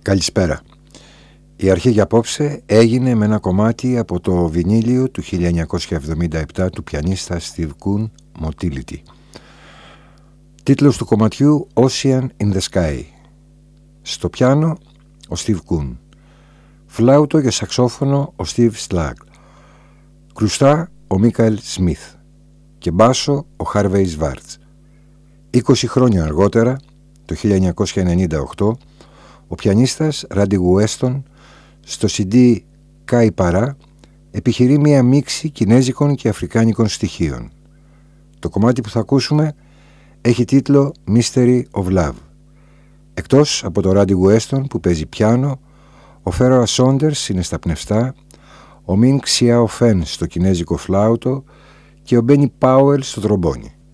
Καλησπέρα. Η αρχή για απόψε έγινε με ένα κομμάτι από το βινίλιο του 1977 του πιανίστα Steve Coon, Motility. Τίτλος του κομματιού Ocean in the Sky. Στο πιάνο ο Steve Coon. Φλάουτο και σαξόφωνο ο Steve Slagg. Κρουστά ο Μίκαελ Σμιθ. Και μπάσο ο Harvey Schwartz. 20 χρόνια αργότερα, το 1998, ο πιανίστας Randy Weston στο CD Kai Para επιχειρεί μία μίξη κινέζικων και αφρικάνικων στοιχείων. Το κομμάτι που θα ακούσουμε έχει τίτλο Mystery of Love. Εκτός από το Randy Weston που παίζει πιάνο, ο Pharoah Sanders είναι στα πνευστά, ο Ming Xiao Fen στο κινέζικο φλάουτο και ο Benny Powell στο τρομπόνι.